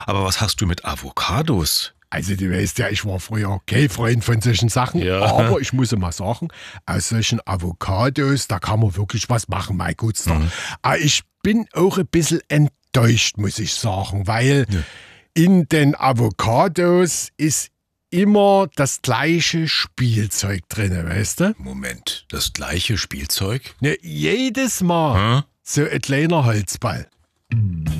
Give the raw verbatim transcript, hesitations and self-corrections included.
Aber was hast du mit Avocados? Also du weißt ja, ich war früher kein Freund von solchen Sachen, Ja. aber ich muss mal sagen, aus solchen Avocados, da kann man wirklich was machen, mein Gutster. Mhm. Aber ich bin auch ein bisschen enttäuscht, muss ich sagen, weil Ja. in den Avocados ist immer das gleiche Spielzeug drin, weißt du? Moment, das gleiche Spielzeug? Ne, jedes Mal Hm? so ein kleiner Holzball.